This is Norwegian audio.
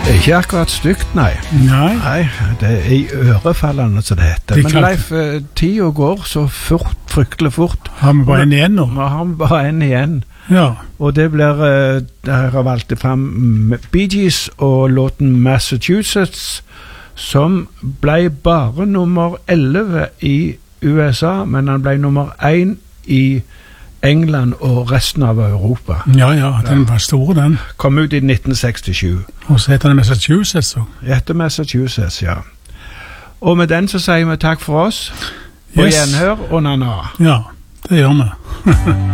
Det er ikke akkurat stygt, nei. Nei, det er i ørefallene, som det heter. Men Leif, tiden går så fort, fryktelig fort. Har vi bare en igjen nå? Nå har vi bare en igjen. Ja. Og det blir, der har valgt frem Bee Gees og låten Massachusetts, som ble bare nummer 11 i USA, men han ble nummer 1 i England og resten av Europa. Ja, den var stor, den. Kom ut i 1967. Og så heter det Massachusetts, så. Etter Massachusetts, ja. Og med den så sier vi takk for oss. På gjenhør og nana. Ja, det gjør vi.